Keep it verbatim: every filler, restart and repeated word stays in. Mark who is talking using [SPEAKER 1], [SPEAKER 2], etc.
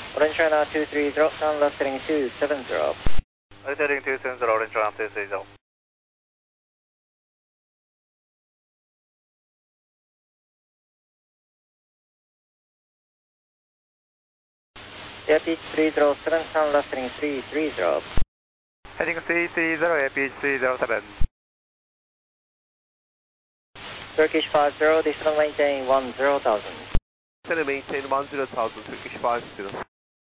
[SPEAKER 1] Orange China two three zero, sun left heading two seven zero.
[SPEAKER 2] Left heading two seven zero, Orange China two three zero.
[SPEAKER 1] A P H three zero seven, sun left heading three three zero.
[SPEAKER 2] Heading three three zero, A P H three zero seven.
[SPEAKER 1] Turkish five zero, descend maintain one zero thousand.
[SPEAKER 2] Descend maintain one zero thousand, Turkish five zero.